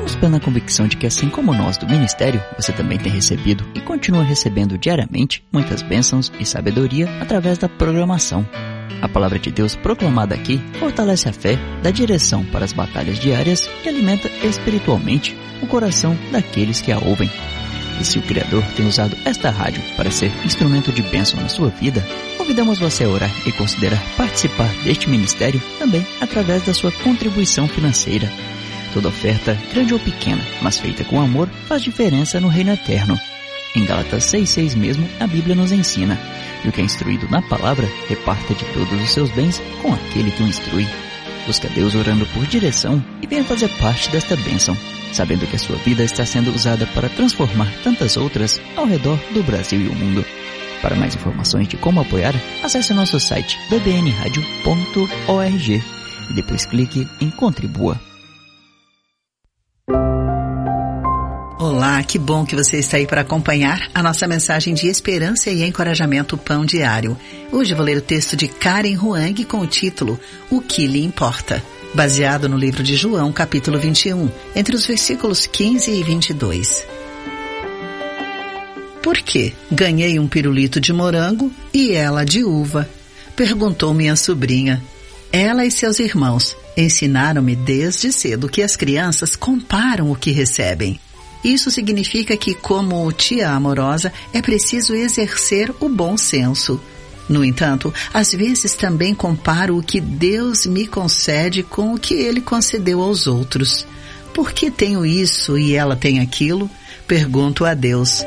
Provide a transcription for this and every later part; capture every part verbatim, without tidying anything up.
Temos plena convicção de que, assim como nós do Ministério, você também tem recebido e continua recebendo diariamente muitas bênçãos e sabedoria através da programação. A palavra de Deus proclamada aqui fortalece a fé, dá direção para as batalhas diárias e alimenta espiritualmente o coração daqueles que a ouvem. E se o Criador tem usado esta rádio para ser instrumento de bênção na sua vida, convidamos você a orar e considerar participar deste ministério também através da sua contribuição financeira. Toda oferta, grande ou pequena, mas feita com amor, faz diferença no reino eterno. Em Gálatas seis seis mesmo, a Bíblia nos ensina: e o que é instruído na palavra, reparta de todos os seus bens com aquele que o instrui. Busca Deus orando por direção e venha fazer parte desta bênção, sabendo que a sua vida está sendo usada para transformar tantas outras ao redor do Brasil e o mundo. Para mais informações de como apoiar, acesse nosso site b b n radio ponto org e depois clique em Contribua. Olá, que bom que você está aí para acompanhar a nossa mensagem de esperança e encorajamento Pão Diário. Hoje vou ler o texto de Karen Huang com o título O que lhe importa, baseado no livro de João, capítulo vinte e um, entre os versículos quinze e vinte e dois. Por que ganhei um pirulito de morango e ela de uva? Perguntou minha sobrinha. Ela e seus irmãos ensinaram-me desde cedo que as crianças comparam o que recebem. Isso significa que, como tia amorosa, é preciso exercer o bom senso. No entanto, às vezes também comparo o que Deus me concede com o que Ele concedeu aos outros. Por que tenho isso e ela tem aquilo? Pergunto a Deus.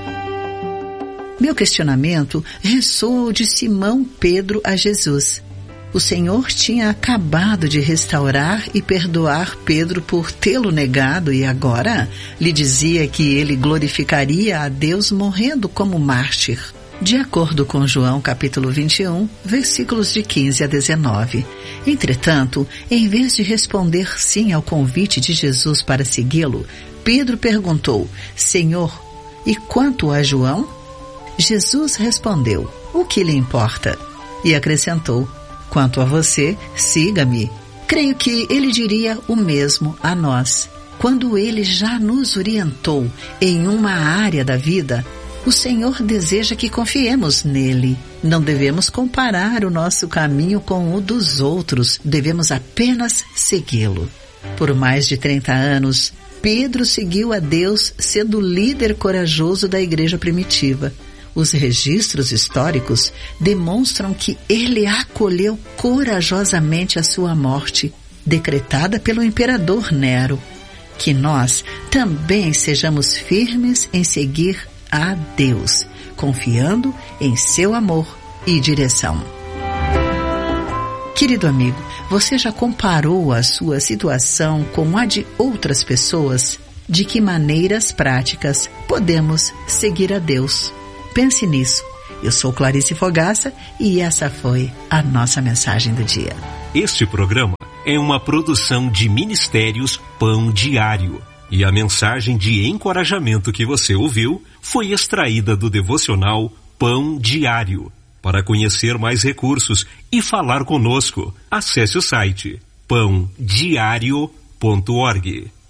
Meu questionamento ressoa de Simão Pedro a Jesus. O Senhor tinha acabado de restaurar e perdoar Pedro por tê-lo negado e agora lhe dizia que ele glorificaria a Deus morrendo como mártir. De acordo com João capítulo vinte e um, versículos de quinze a dezenove. Entretanto, em vez de responder sim ao convite de Jesus para segui-lo, Pedro perguntou: Senhor, e quanto a João? Jesus respondeu: o que lhe importa? E acrescentou: quanto a você, siga-me. Creio que ele diria o mesmo a nós. Quando ele já nos orientou em uma área da vida, o Senhor deseja que confiemos nele. Não devemos comparar o nosso caminho com o dos outros, devemos apenas segui-lo. Por mais de trinta anos, Pedro seguiu a Deus sendo o líder corajoso da igreja primitiva. Os registros históricos demonstram que ele acolheu corajosamente a sua morte, decretada pelo imperador Nero. Que nós também sejamos firmes em seguir a Deus, confiando em seu amor e direção. Querido amigo, você já comparou a sua situação com a de outras pessoas? De que maneiras práticas podemos seguir a Deus? Pense nisso. Eu sou Clarice Fogaça e essa foi a nossa mensagem do dia. Este programa é uma produção de Ministérios Pão Diário. E a mensagem de encorajamento que você ouviu foi extraída do devocional Pão Diário. Para conhecer mais recursos e falar conosco, acesse o site pão diário ponto org.